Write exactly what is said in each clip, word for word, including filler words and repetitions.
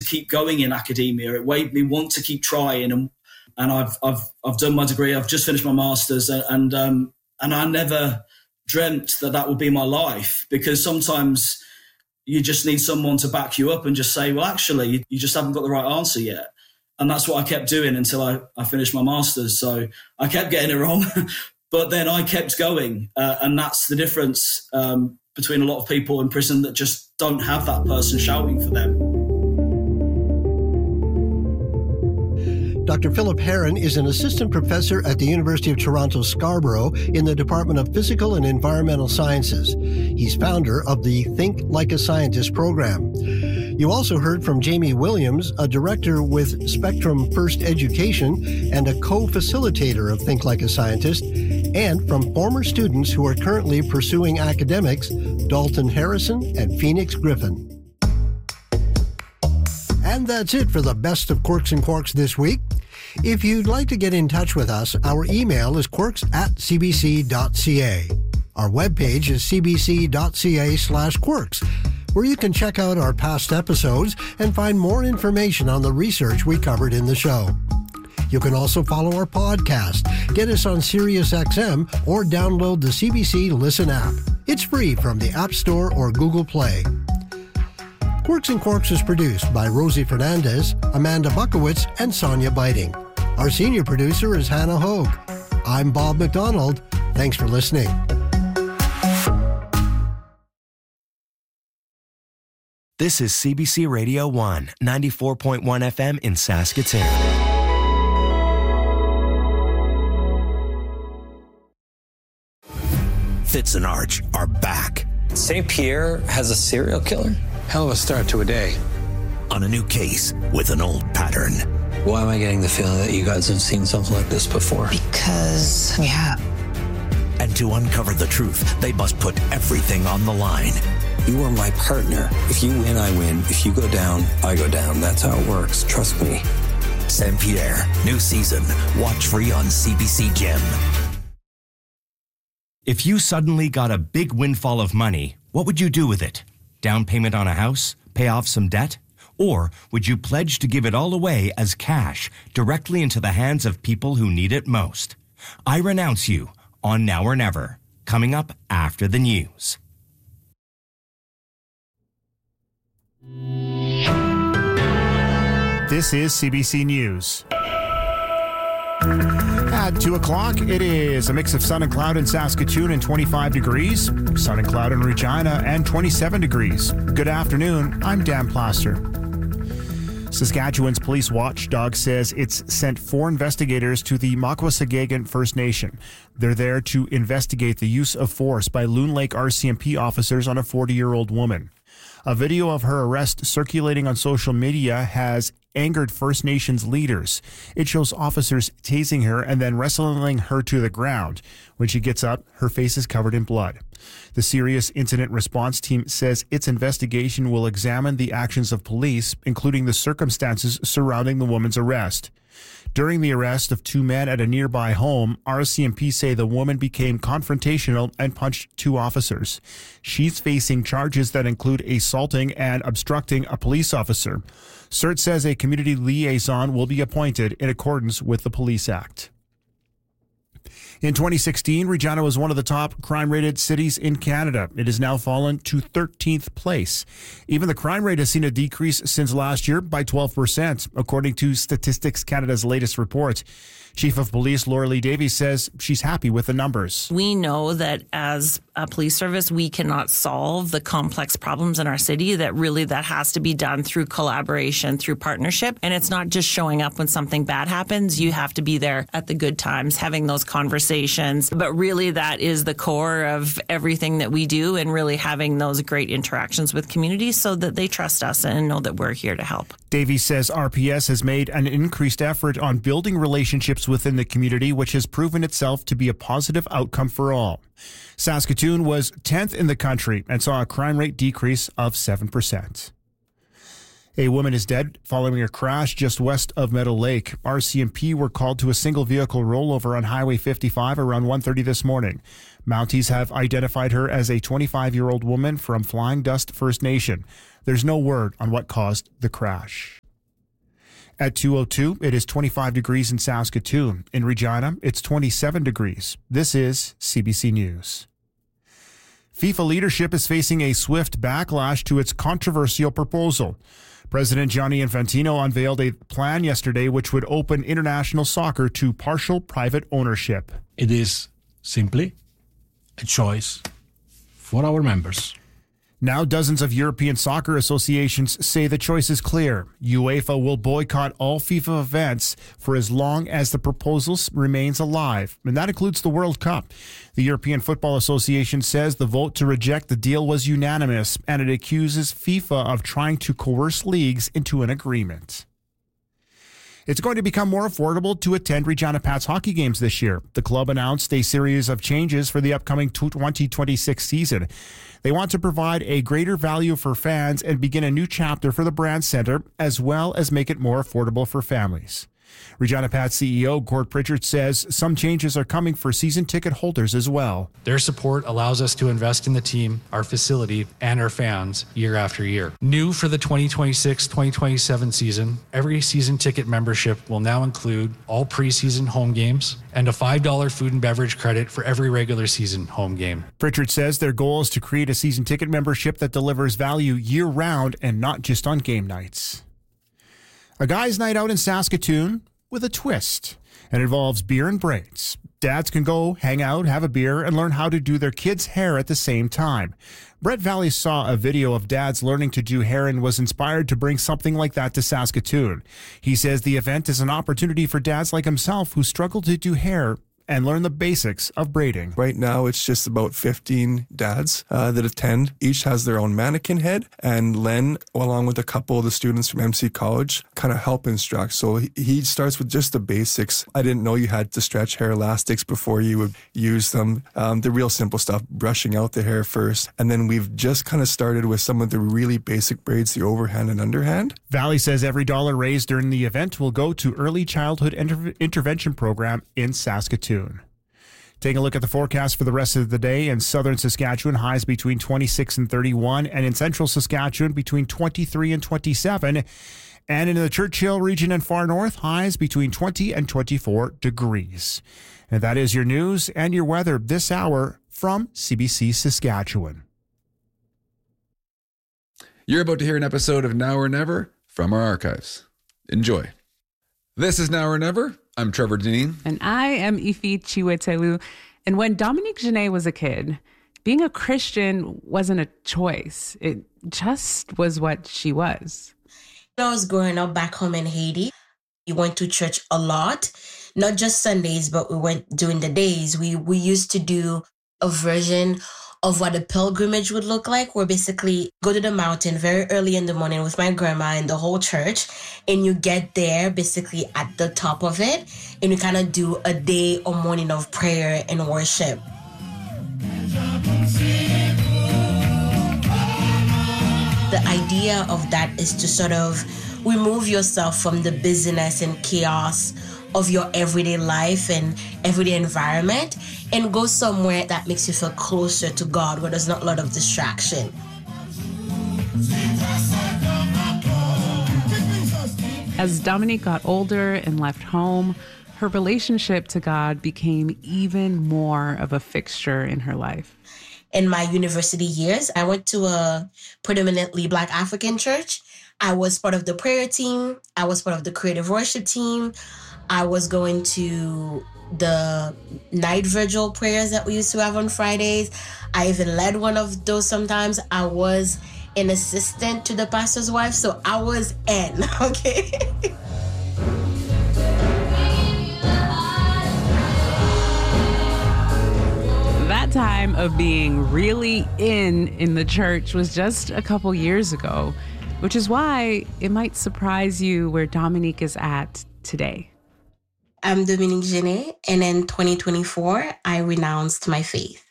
keep going in academia. It made me want to keep trying. And and I've I've I've done my degree. I've just finished my master's, and and, um, and I never dreamt that that would be my life, because sometimes you just need someone to back you up and just say, well, actually, you just haven't got the right answer yet. And that's what I kept doing until I, I finished my master's. So I kept getting it wrong, but then I kept going. Uh, and that's the difference um, between a lot of people in prison that just don't have that person shouting for them. Doctor Philip Heron is an assistant professor at the University of Toronto Scarborough in the Department of Physical and Environmental Sciences. He's founder of the Think Like a Scientist program. You also heard from Jamie Williams, a director with Spectrum First Education and a co-facilitator of Think Like a Scientist, and from former students who are currently pursuing academics, Dalton Harrison and Phoenix Griffin. And that's it for the best of Quirks and Quarks this week. If you'd like to get in touch with us, our email is quirks at cbc.ca. Our webpage is cbc.ca slash quirks, where you can check out our past episodes and find more information on the research we covered in the show. You can also follow our podcast, get us on SiriusXM, or download the C B C Listen app. It's free from the App Store or Google Play. Quirks and Quarks is produced by Rosie Fernandez, Amanda Buckowitz, and Sonia Biting. Our senior producer is Hannah Hogue. I'm Bob McDonald. Thanks for listening. This is C B C Radio one, ninety-four point one F M in Saskatoon. Fitz and Arch are back. Saint Pierre has a serial killer? Hell of a start to a day. On a new case with an old pattern. Why am I getting the feeling that you guys have seen something like this before? Because we have. And to uncover the truth, they must put everything on the line. You are my partner. If you win, I win. If you go down, I go down. That's how it works. Trust me. Saint Pierre, new season. Watch free on C B C Gem. If you suddenly got a big windfall of money, what would you do with it? Down payment on a house? Pay off some debt? Or would you pledge to give it all away as cash directly into the hands of people who need it most? I Renounce You on Now or Never, coming up after the news. This is C B C News. At two o'clock, it is a mix of sun and cloud in Saskatoon and twenty-five degrees. Sun and cloud in Regina and twenty-seven degrees. Good afternoon, I'm Dan Plaster. Saskatchewan's police watchdog says it's sent four investigators to the Makwasagagan First Nation. They're there to investigate the use of force by Loon Lake R C M P officers on a forty-year-old woman. A video of her arrest circulating on social media has angered First Nations leaders. It shows officers tasing her and then wrestling her to the ground. When she gets up, her face is covered in blood. The Serious Incident Response Team says its investigation will examine the actions of police, including the circumstances surrounding the woman's arrest. During the arrest of two men at a nearby home, R C M P say the woman became confrontational and punched two officers. She's facing charges that include assaulting and obstructing a police officer. C I R T says a community liaison will be appointed in accordance with the Police Act. In twenty sixteen, Regina was one of the top crime-rated cities in Canada. It has now fallen to thirteenth place. Even the crime rate has seen a decrease since last year by twelve percent, according to Statistics Canada's latest report. Chief of Police Laura Lee Davies says she's happy with the numbers. We know that as a police service, we cannot solve the complex problems in our city, that really that has to be done through collaboration, through partnership. And it's not just showing up when something bad happens. You have to be there at the good times, having those conversations. But really that is the core of everything that we do, and really having those great interactions with communities so that they trust us and know that we're here to help. Davies says R P S has made an increased effort on building relationships within the community, which has proven itself to be a positive outcome for all. Saskatoon was tenth in the country and saw a crime rate decrease of seven percent. A woman is dead following a crash just west of Meadow Lake. R C M P were called to a single vehicle rollover on Highway fifty-five around one thirty this morning. Mounties have identified her as a twenty-five-year-old woman from Flying Dust First Nation. There's no word on what caused the crash. At two oh two, it is twenty-five degrees in Saskatoon. In Regina, it's twenty-seven degrees. This is C B C News. FIFA leadership is facing a swift backlash to its controversial proposal. President Gianni Infantino unveiled a plan yesterday which would open international soccer to partial private ownership. It is simply a choice for our members. Now dozens of European soccer associations say the choice is clear. UEFA will boycott all FIFA events for as long as the proposal remains alive, and that includes the World Cup. The European Football Association says the vote to reject the deal was unanimous, and it accuses FIFA of trying to coerce leagues into an agreement. It's going to become more affordable to attend Regina Pats hockey games this year. The club announced a series of changes for the upcoming twenty twenty-six season. They want to provide a greater value for fans and begin a new chapter for the Brand Center, as well as make it more affordable for families. Regina Pats C E O Gord Pritchard says some changes are coming for season ticket holders as well. Their support allows us to invest in the team, our facility, and our fans year after year. New for the twenty twenty-six twenty twenty-seven season, every season ticket membership will now include all preseason home games and a five dollars food and beverage credit for every regular season home game. Pritchard says their goal is to create a season ticket membership that delivers value year-round and not just on game nights. A guy's night out in Saskatoon with a twist. It involves beer and braids. Dads can go hang out, have a beer, and learn how to do their kids' hair at the same time. Brett Valley saw a video of dads learning to do hair and was inspired to bring something like that to Saskatoon. He says the event is an opportunity for dads like himself who struggle to do hair and learn the basics of braiding. Right now, it's just about fifteen dads uh, that attend. Each has their own mannequin head, and Len, along with a couple of the students from M C College, kind of help instruct. So he, he starts with just the basics. I didn't know you had to stretch hair elastics before you would use them. Um, the real simple stuff, brushing out the hair first. And then we've just kind of started with some of the really basic braids, the overhand and underhand. Valley says every dollar raised during the event will go to Early Childhood Inter- Intervention Program in Saskatoon. Taking a look at the forecast for the rest of the day. In southern Saskatchewan, highs between twenty-six and thirty-one, and in central Saskatchewan, between twenty-three and twenty-seven. And in the Churchill region and far north, highs between twenty and twenty-four degrees. And that is your news and your weather this hour from C B C Saskatchewan. You're about to hear an episode of Now or Never from our archives. Enjoy. This is Now or Never. I'm Trevor Deneen. And I am Ife Chiwetelu. And when Dominique Genet was a kid, being a Christian wasn't a choice. It just was what she was. When I was growing up back home in Haiti, we went to church a lot, not just Sundays, but we went during the days. We, we used to do a version of what a pilgrimage would look like, where basically go to the mountain very early in the morning with my grandma and the whole church, and you get there basically at the top of it, and you kind of do a day or morning of prayer and worship. The idea of that is to sort of remove yourself from the busyness and chaos of your everyday life and everyday environment and go somewhere that makes you feel closer to God, where there's not a lot of distraction. As Dominique got older and left home, her relationship to God became even more of a fixture in her life. In my university years, I went to a predominantly Black African church. I was part of the prayer team. I was part of the creative worship team. I was going to the night vigil prayers that we used to have on Fridays. I even led one of those sometimes. I was an assistant to the pastor's wife, so I was in, okay? That time of being really in in the church was just a couple years ago, which is why it might surprise you where Dominique is at today. I'm Dominique Genet, and in twenty twenty-four, I renounced my faith.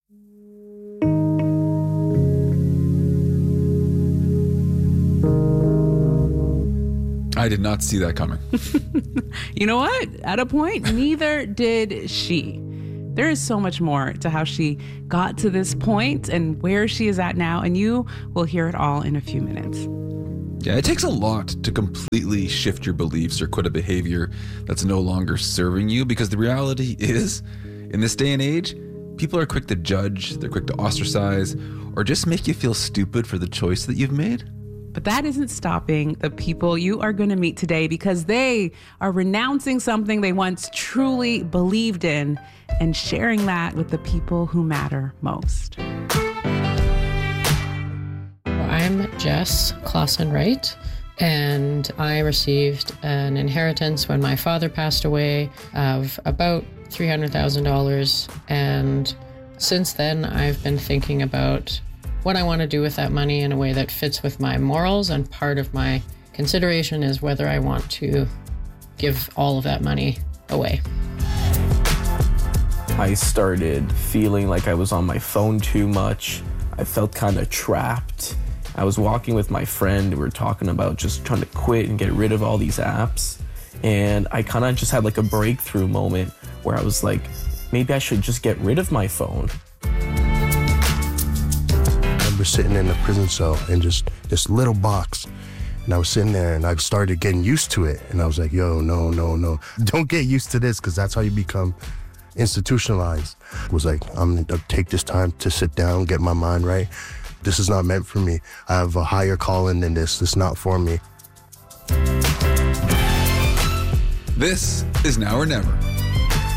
I did not see that coming. You know what? At a point, neither did she. There is so much more to how she got to this point and where she is at now, and you will hear it all in a few minutes. Yeah, it takes a lot to completely shift your beliefs or quit a behavior that's no longer serving you, because the reality is, in this day and age, people are quick to judge, they're quick to ostracize, or just make you feel stupid for the choice that you've made. But that isn't stopping the people you are going to meet today, because they are renouncing something they once truly believed in and sharing that with the people who matter most. I'm Jess Clausen-Wright, and I received an inheritance when my father passed away of about three hundred thousand dollars. And since then, I've been thinking about what I want to do with that money in a way that fits with my morals. And part of my consideration is whether I want to give all of that money away. I started feeling like I was on my phone too much. I felt kind of trapped. I was walking with my friend. We were talking about just trying to quit and get rid of all these apps. And I kind of just had like a breakthrough moment where I was like, maybe I should just get rid of my phone. I remember sitting in a prison cell in just this little box. And I was sitting there and I started getting used to it. And I was like, yo, no, no, no. Don't get used to this, because that's how you become institutionalized. It was like, I'm gonna take this time to sit down, get my mind right. This is not meant for me. I have a higher calling than this. It's not for me. This is Now or Never.